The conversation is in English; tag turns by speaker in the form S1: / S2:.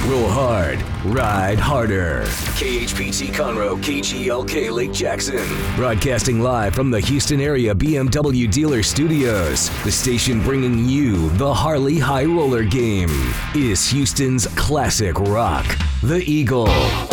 S1: Roll hard, ride harder. KHPT Conroe, KGLK Lake Jackson. Broadcasting live from the Houston area BMW dealer studios. The station bringing you the Harley High Roller game is Houston's classic rock, the Eagle.